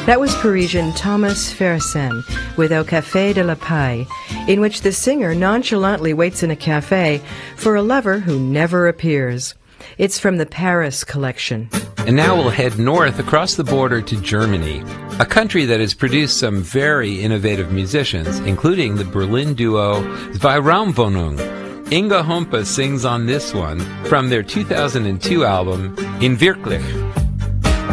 That was Parisian Thomas Fersen with Au Café de la Paix, in which the singer nonchalantly waits in a cafe for a lover who never appears. It's from the Paris collection. And now we'll head north across the border to Germany, a country that has produced some very innovative musicians, including the Berlin duo Zwei Raumwohnung. Inga Hompe sings on this one from their 2002 album In Wirklich.